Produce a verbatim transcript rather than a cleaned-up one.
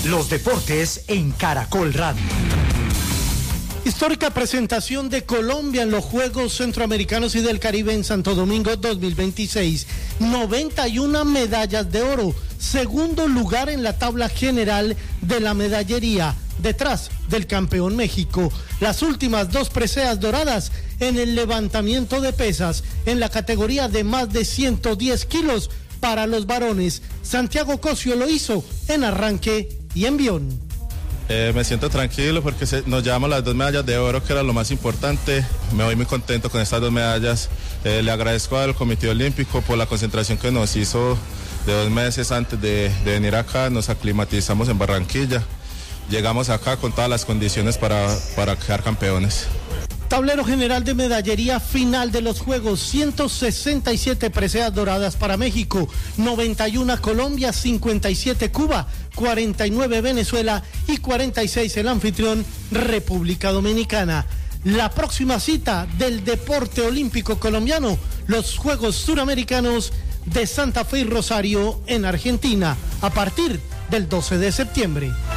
Los deportes en Caracol Radio. Histórica presentación de Colombia en los Juegos Centroamericanos y del Caribe en Santo Domingo dos mil veintiséis. noventa y una medallas de oro, segundo lugar en la tabla general de la medallería, detrás del campeón México. Las últimas dos preseas doradas en el levantamiento de pesas en la categoría de más de ciento diez kilos para los varones. Santiago Cosio lo hizo en arranque y envión. Eh, me siento tranquilo porque se, nos llevamos las dos medallas de oro, que era lo más importante. Me voy muy contento con estas dos medallas. Eh, le agradezco al Comité Olímpico por la concentración que nos hizo de dos meses antes de, de venir acá. Nos aclimatizamos en Barranquilla. Llegamos acá con todas las condiciones para, para quedar campeones. Tablero general de medallería final de los Juegos: ciento sesenta y siete preseas doradas para México, noventa y uno Colombia, cincuenta y siete Cuba, cuarenta y nueve Venezuela y cuarenta y seis el anfitrión República Dominicana. La próxima cita del deporte olímpico colombiano, los Juegos Suramericanos de Santa Fe y Rosario en Argentina, a partir del doce de septiembre.